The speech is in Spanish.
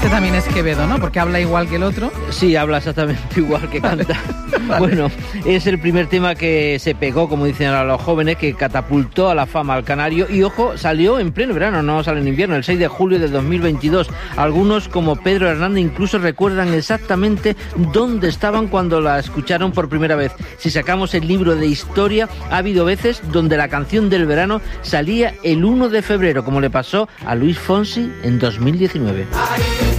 Este también es Quevedo, ¿no? Porque habla igual que el otro. Sí, habla exactamente igual que canta. Vale. Bueno, es el primer tema que se pegó, como dicen ahora los jóvenes, que catapultó a la fama al canario. Y ojo, salió en pleno verano, no sale en invierno, el 6 de julio de 2022. Algunos, como Pedro Hernández, incluso recuerdan exactamente dónde estaban cuando la escucharon por primera vez. Si sacamos el libro de historia, ha habido veces donde la canción del verano salía el 1 de febrero, como le pasó a Luis Fonsi en 2019.